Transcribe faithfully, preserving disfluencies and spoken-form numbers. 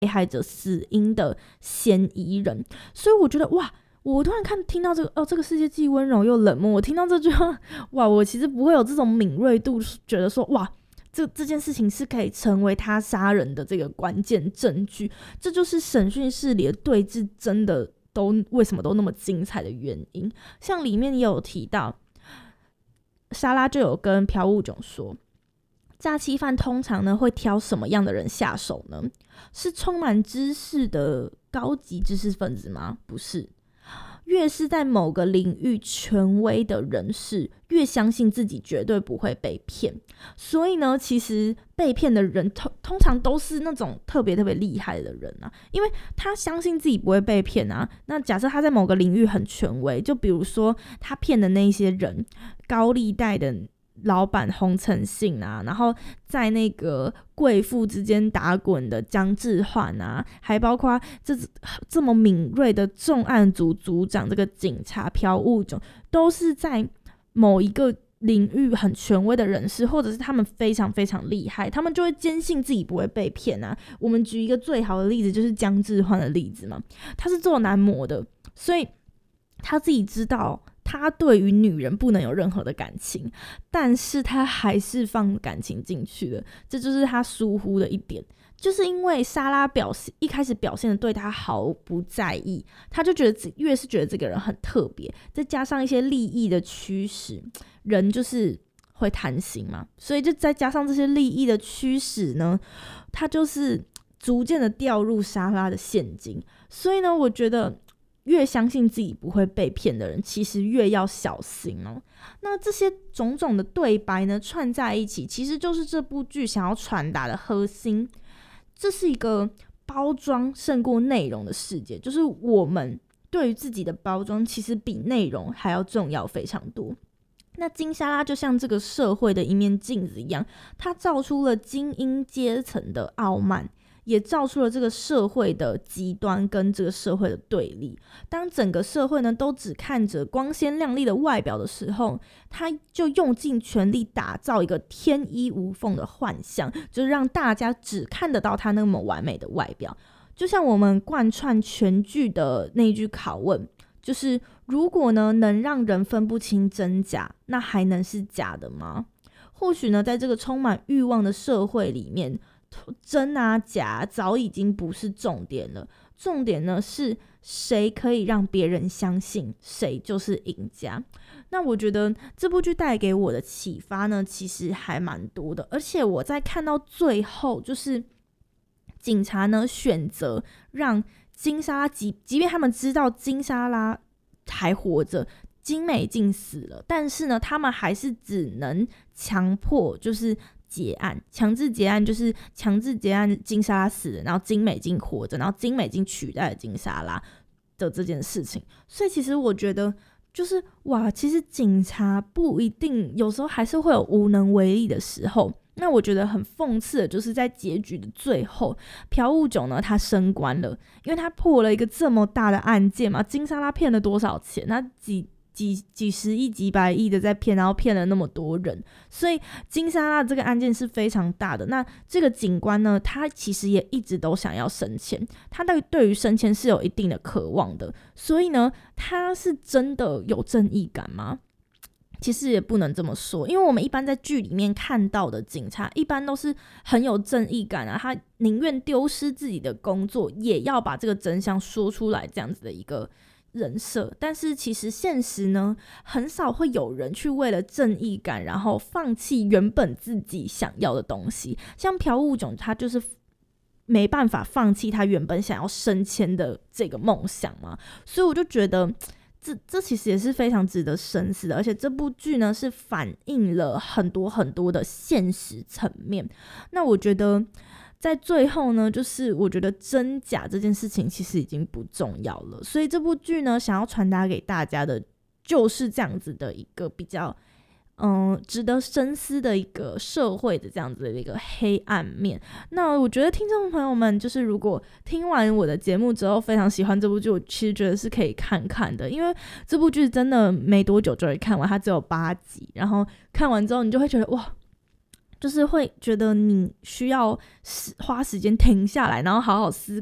被害者死因的嫌疑人。所以我觉得哇，我突然看听到这个哦，这个世界既温柔又冷漠，我听到这句话，哇，我其实不会有这种敏锐度，觉得说哇，这这件事情是可以成为他杀人的这个关键证据。这就是审讯室里的对峙真的都为什么都那么精彩的原因。像里面也有提到，莎拉就有跟朴悟炯说，诈欺犯通常呢会挑什么样的人下手呢？是充满知识的高级知识分子吗？不是，越是在某个领域权威的人士，越相信自己绝对不会被骗。所以呢，其实被骗的人通通常都是那种特别特别厉害的人啊，因为他相信自己不会被骗啊。那假设他在某个领域很权威，就比如说他骗的那些人，高利贷的老板洪承信啊，然后在那个贵妇之间打滚的江志焕啊，还包括这这么敏锐的重案组组长这个警察朴悟炯，都是在某一个领域很权威的人士，或者是他们非常非常厉害，他们就会坚信自己不会被骗啊。我们举一个最好的例子，就是江志焕的例子嘛，他是做男模的，所以他自己知道他对于女人不能有任何的感情，但是他还是放感情进去的，这就是他疏忽的一点。就是因为莎拉表现一开始表现的对他毫不在意，他就觉得越是觉得这个人很特别，再加上一些利益的驱使，人就是会贪心嘛，所以就再加上这些利益的驱使呢，他就是逐渐的掉入莎拉的陷阱。所以呢，我觉得越相信自己不会被骗的人，其实越要小心哦。那这些种种的对白呢，串在一起，其实就是这部剧想要传达的核心。这是一个包装胜过内容的世界，就是我们对于自己的包装，其实比内容还要重要非常多。那金莎拉就像这个社会的一面镜子一样，它照出了精英阶层的傲慢，也照出了这个社会的极端跟这个社会的对立。当整个社会呢都只看着光鲜亮丽的外表的时候，他就用尽全力打造一个天衣无缝的幻象，就是让大家只看得到他那么完美的外表。就像我们贯穿全剧的那一句拷问，就是如果呢能让人分不清真假，那还能是假的吗？或许呢在这个充满欲望的社会里面，真啊假早已经不是重点了，重点呢是谁可以让别人相信谁就是赢家。那我觉得这部剧带给我的启发呢其实还蛮多的，而且我在看到最后，就是警察呢选择让金莎拉，即即便他们知道金莎拉还活着，金美静死了，但是呢他们还是只能强迫就是结案，强制结案，就是强制结案金莎拉死了，然后金美静活着，然后金美静取代了金莎拉的这件事情。所以其实我觉得就是哇，其实警察不一定，有时候还是会有无能为力的时候。那我觉得很讽刺的就是在结局的最后，朴悟炯呢他升官了，因为他破了一个这么大的案件嘛，金莎拉骗了多少钱，他几几几十亿几百亿的在骗，然后骗了那么多人，所以金莎拉这个案件是非常大的。那这个警官呢，他其实也一直都想要升迁，他对于升迁是有一定的渴望的，所以呢他是真的有正义感吗？其实也不能这么说，因为我们一般在剧里面看到的警察一般都是很有正义感啊，他宁愿丢失自己的工作也要把这个真相说出来，这样子的一个人设。但是其实现实呢，很少会有人去为了正义感然后放弃原本自己想要的东西。像朴悟炯他就是没办法放弃他原本想要升迁的这个梦想嘛，所以我就觉得这这其实也是非常值得深思的。而且这部剧呢是反映了很多很多的现实层面。那我觉得在最后呢，就是我觉得真假这件事情其实已经不重要了，所以这部剧呢想要传达给大家的就是这样子的一个比较嗯，值得深思的一个社会的这样子的一个黑暗面。那我觉得听众朋友们就是如果听完我的节目之后非常喜欢这部剧，我其实觉得是可以看看的，因为这部剧真的没多久就会看完，它只有八集，然后看完之后你就会觉得哇， 就是会觉得你需要花时间停下来，然后好好思